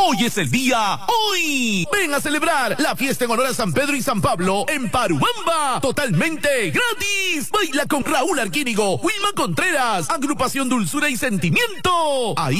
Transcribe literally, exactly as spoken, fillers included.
Hoy es el día, hoy. Ven a celebrar la fiesta en honor a San Pedro y San Pablo en Parubamba, totalmente gratis. Baila con Raúl Arquínigo, Wilma Contreras, Agrupación Dulzura y Sentimiento. Ahí